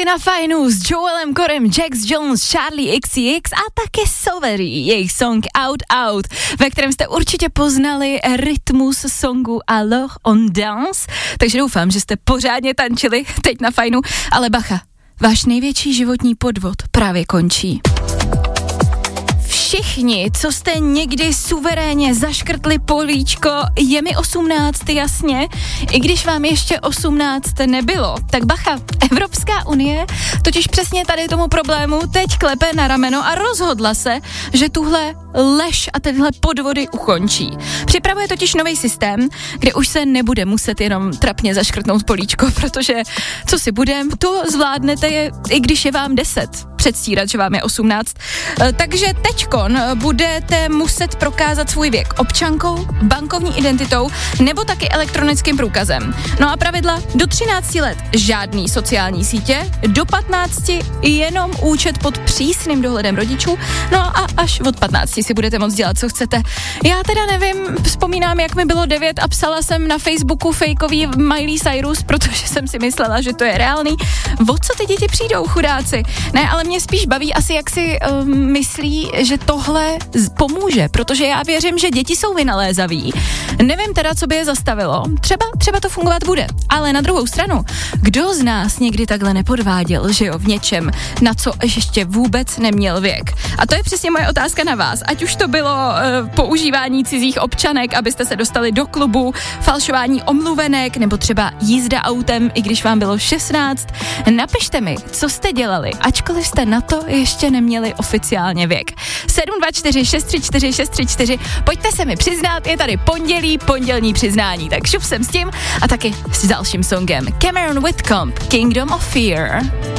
na Fajnu s Joelem Corem, Jax Jones, Charlie XCX a také Sovery, jejich song Out, ve kterém jste určitě poznali rytmus songu Alors on danse, takže doufám, že jste pořádně tančili teď na Fajnu, ale bacha, váš největší životní podvod právě končí. Všichni, co jste někdy suverénně zaškrtli políčko, je mi 18, jasně, i když vám ještě 18 nebylo, tak bacha, Evropská unie totiž přesně tady tomu problému teď klepe na rameno a rozhodla se, že tuhle lež a tyhle podvody ukončí. Připravuje totiž nový systém, kde už se nebude muset jenom trapně zaškrtnout políčko, protože co si budem, to zvládnete, i když je vám 10. Předstírat, že vám je 18. Takže teďkon budete muset prokázat svůj věk občankou, bankovní identitou nebo taky elektronickým průkazem. No a pravidla: do 13 let žádný sociální sítě, do 15 jenom účet pod přísným dohledem rodičů, no a až od 15 si budete moct dělat, co chcete. Já teda nevím, vzpomínám, jak mi bylo 9 a psala jsem na Facebooku fejkový Miley Cyrus, protože jsem si myslela, že to je reálný. O co ty děti přijdou, chudáci? Ne, ale mě spíš baví asi, jak si myslí, že tohle pomůže, protože já věřím, že děti jsou vynalézaví. Nevím teda, co by je zastavilo. Třeba to fungovat bude. Ale na druhou stranu, kdo z nás někdy takhle nepodváděl, že jo, v něčem, na co ještě vůbec neměl věk? A to je přesně moje otázka na vás. Ať už to bylo používání cizích občanek, abyste se dostali do klubu, falšování omluvenek, nebo třeba jízda autem, i když vám bylo 16. Napište mi, co jste dělali, ačkoliv jste na to ještě neměli oficiálně věk. 724 634 634, pojďte se mi přiznat, je tady pondělní přiznání, tak šup sem s tím a taky s dalším songem. Cameron Whitcomb, Kingdom of Fear.